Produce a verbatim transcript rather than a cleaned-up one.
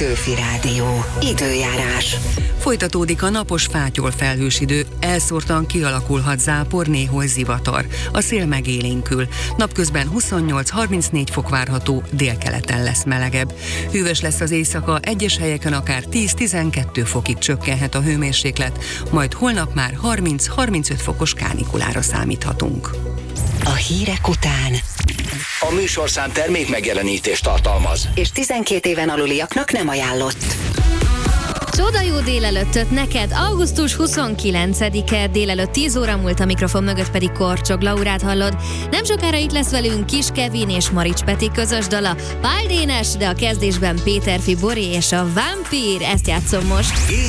Petőfi Rádió. Időjárás. Folytatódik a napos fátyol-felhős idő, elszórtan kialakulhat zápor, néhol zivatar. A szél megélénkül. Napközben huszonnyolc-harmincnégy fok várható, délkeleten lesz melegebb. Hűvös lesz az éjszaka, egyes helyeken akár tíz-tizenkettő fokig csökkenhet a hőmérséklet, majd holnap már harminc-harmincöt fokos kánikulára számíthatunk. A hírek után A műsorszám termék megjelenítést tartalmaz, és tizenkét éven aluliaknak nem ajánlott. Csoda jó délelőttöt neked, augusztus huszonkilencedike, délelőtt tíz óra múlt, a mikrofon mögött pedig Korcsog Laurát hallod. Nem sokára itt lesz velünk Kis Kevin és Marics Peti közös dala, Pál Dénes, de a kezdésben Péter Fibori és a Vámpír, ezt játszom most.